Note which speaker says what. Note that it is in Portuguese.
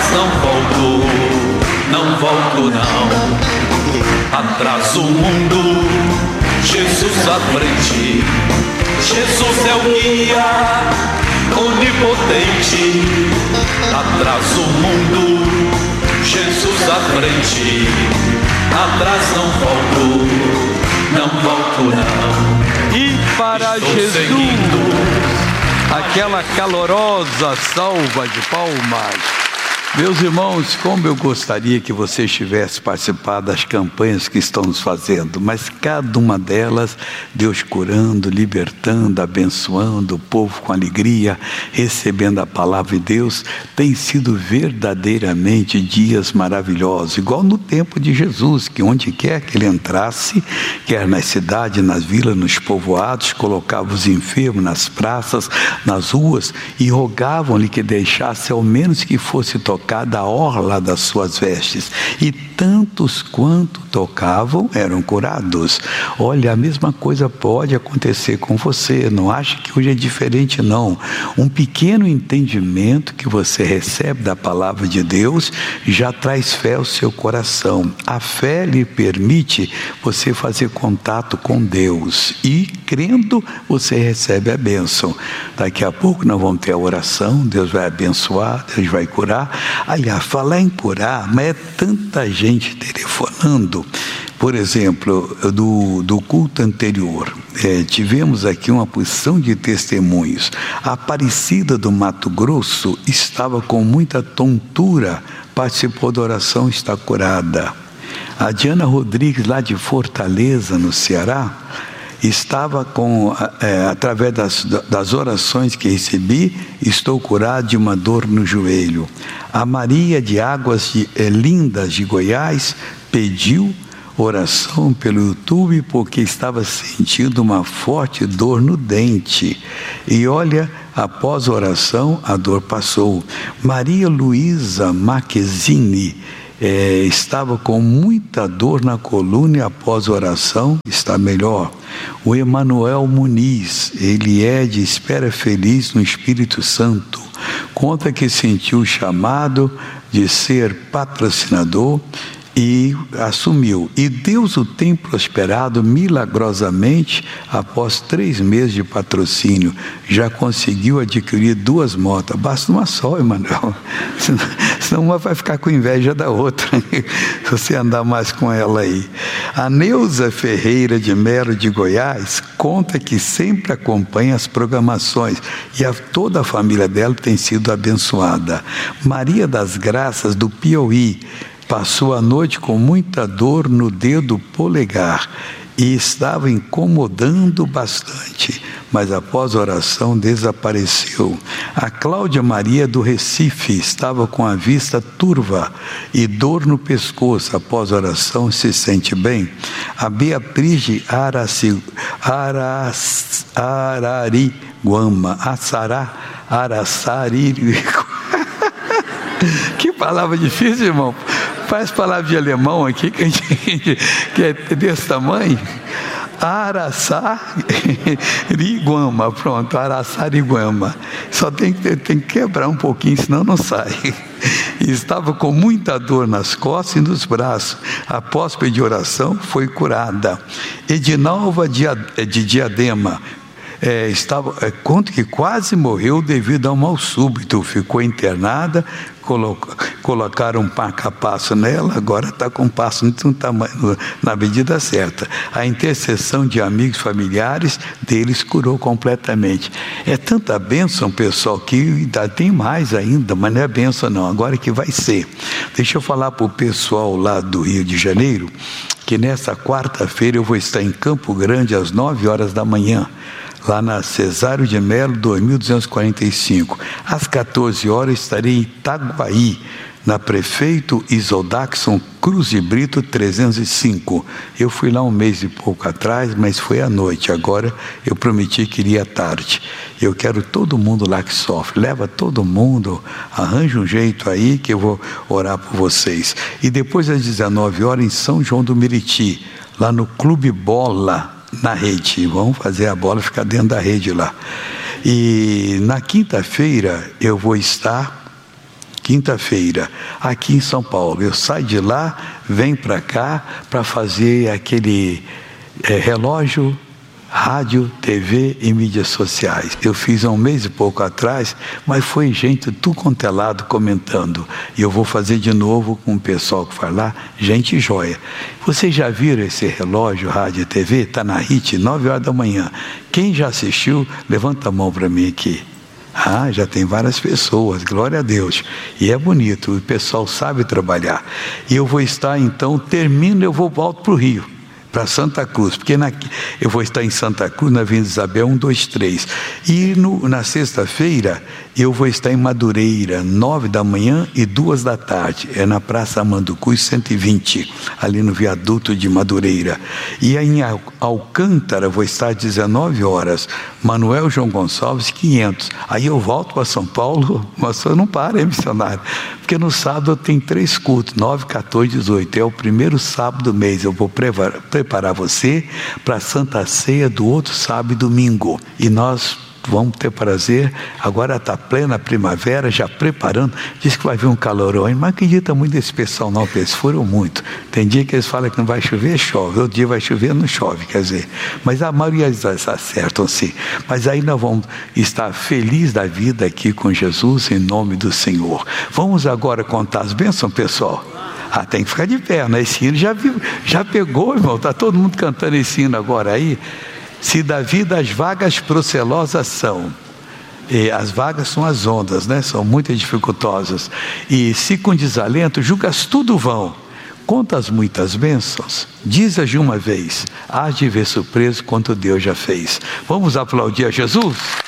Speaker 1: não volto, não volto não. Atrás o mundo, Jesus à frente. Jesus é o guia onipotente. Atrás o mundo, Jesus à frente. Atrás não volto, não volto não.
Speaker 2: E para
Speaker 1: Estou
Speaker 2: Jesus,
Speaker 1: seguindo.
Speaker 2: aquela calorosa salva de palmas. Meus irmãos, como eu gostaria que você estivesse participado das campanhas que estamos fazendo, mas cada uma delas, Deus curando, libertando, abençoando o povo com alegria, recebendo a palavra de Deus, tem sido verdadeiramente dias maravilhosos, igual no tempo de Jesus, que onde quer que ele entrasse, quer nas cidades, nas vilas, nos povoados, colocava os enfermos nas praças, nas ruas, e rogavam-lhe que deixasse ao menos que fosse tocada a orla das suas vestes, e tantos quanto tocavam eram curados. Olha, a mesma coisa pode acontecer com você, não ache que hoje é diferente não. Um pequeno entendimento que você recebe da palavra de Deus já traz fé ao seu coração. A fé lhe permite você fazer contato com Deus, e crendo você recebe a bênção. Daqui a pouco nós vamos ter a oração, Deus vai abençoar, Deus vai curar. Aliás, falar em curar, mas é tanta gente telefonando. Por exemplo, do culto anterior, tivemos aqui uma porção de testemunhos. A Aparecida do Mato Grosso estava com muita tontura, participou da oração, está curada. A Diana Rodrigues, lá de Fortaleza, no Ceará, estava através das orações que recebi, estou curado de uma dor no joelho. A Maria de Águas Lindas de Goiás pediu oração pelo YouTube porque estava sentindo uma forte dor no dente. E olha, após a oração, a dor passou. Maria Luísa Marquezine estava com muita dor na coluna e após a oração está melhor. O Emanuel Muniz, ele é de Espera Feliz no Espírito Santo, conta que sentiu o chamado de ser patrocinador e assumiu. E Deus o tem prosperado milagrosamente. Após 3 meses de patrocínio, já conseguiu adquirir 2 motos. Basta uma só, Emanuel. Senão uma vai ficar com inveja da outra, se você andar mais com ela aí. A Neuza Ferreira de Melo de Goiás conta que sempre acompanha as programações e toda a família dela tem sido abençoada. Maria das Graças do Piauí passou a noite com muita dor no dedo polegar e estava incomodando bastante, mas após a oração desapareceu. A Cláudia Maria do Recife estava com a vista turva e dor no pescoço, após a oração se sente bem. A Beatriz de Arariguama, que palavra difícil, irmão. Faz palavra de alemão aqui, que é desse tamanho. Araçariguama, pronto, Araçariguama. Só tem que quebrar um pouquinho, senão não sai. E estava com muita dor nas costas e nos braços. Após pedir oração, foi curada. Edinalva de Diadema, conta que quase morreu devido a um mal súbito, ficou internada, colocaram um marca-passo nela, agora está com um passo no tamanho, na medida certa. A intercessão de amigos familiares deles curou completamente. É tanta bênção, pessoal, que ainda tem mais ainda, mas não é bênção não, agora que vai ser. Deixa eu falar para o pessoal lá do Rio de Janeiro, que nessa quarta-feira eu vou estar em Campo Grande às 9 horas da manhã, lá na Cesário de Melo, 2245. Às 14 horas estarei em Itaguaí, na Prefeito Isoldaxon Cruz de Brito 305. Eu fui lá um mês e pouco atrás, mas foi à noite. Agora eu prometi que iria à tarde. Eu quero todo mundo lá que sofre. Leva todo mundo, arranja um jeito aí que eu vou orar por vocês. E depois às 19 horas em São João do Meriti, lá no Clube Bola, na rede. Vamos fazer a bola ficar dentro da rede lá. E na quinta-feira eu vou estar quinta-feira, aqui em São Paulo. Eu saio de lá, venho para cá para fazer aquele relógio, rádio, TV e mídias sociais. Eu fiz há um mês e pouco atrás, mas foi gente tudo quanto é lado comentando. E eu vou fazer de novo com o pessoal que faz lá, gente joia. Vocês já viram esse relógio, rádio e TV? Está na HIT, 9 horas da manhã. Quem já assistiu, levanta a mão para mim aqui. Ah, já tem várias pessoas, glória a Deus. E é bonito, o pessoal sabe trabalhar. E eu vou estar, então, volto para o Rio, para Santa Cruz, porque eu vou estar em Santa Cruz, na Avenida Isabel 123. E na sexta-feira, eu vou estar em Madureira, 9 da manhã e 2 da tarde. É na Praça Amanducus 120, ali no viaduto de Madureira. E em Alcântara, vou estar às 19 horas. Manuel João Gonçalves, 500. Aí eu volto para São Paulo, mas eu não paro, missionário? Porque no sábado eu tenho 3 cultos, 9, 14, 18. É o primeiro sábado do mês. Eu vou preparar você para a Santa Ceia do outro sábado e domingo. E nós vamos ter prazer. Agora está plena primavera, já preparando. Diz que vai vir um calorão, mas acredita muito nesse pessoal não, porque eles foram muito. Tem dia que eles falam que não vai chover, chove. Outro dia vai chover, não chove, quer dizer. Mas a maioria eles acertam sim. Mas aí nós vamos estar felizes da vida aqui com Jesus, em nome do Senhor. Vamos agora contar as bênçãos, pessoal. Ah, tem que ficar de pé, né? Esse hino já pegou, irmão. Está todo mundo cantando esse hino agora aí. Se da vida as vagas procelosas são, e as vagas são as ondas, né? São muito dificultosas. E se com desalento julgas tudo vão, contas muitas bênçãos, diz-as de uma vez, hás de ver surpreso quanto Deus já fez. Vamos aplaudir a Jesus?